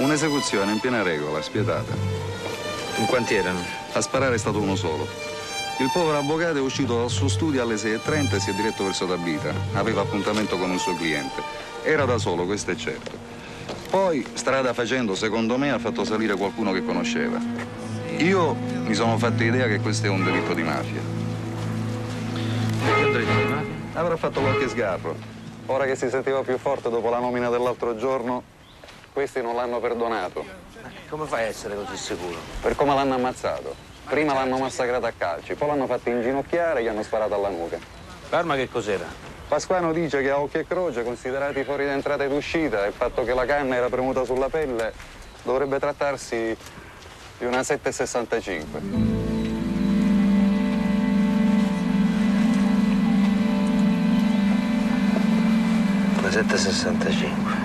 Un'esecuzione in piena regola, spietata. In quanti erano? A sparare è stato uno solo. Il povero avvocato è uscito dal suo studio alle 6:30 e si è diretto verso Tabita. Aveva appuntamento con un suo cliente. Era da solo, questo è certo. Poi, strada facendo, secondo me, ha fatto salire qualcuno che conosceva. Io mi sono fatto idea che questo è un delitto di mafia. Perché un delitto di mafia? Avrà fatto qualche sgarro. Ora che si sentiva più forte dopo la nomina dell'altro giorno, questi non l'hanno perdonato. Come fai a essere così sicuro? Per come l'hanno ammazzato. Prima l'hanno massacrato a calci, poi l'hanno fatto inginocchiare e gli hanno sparato alla nuca. L'arma che cos'era? Pasquano dice che a occhio e croce, considerati fuori d'entrata ed uscita, e il fatto che la canna era premuta sulla pelle, dovrebbe trattarsi di una 7,65. Una 7,65.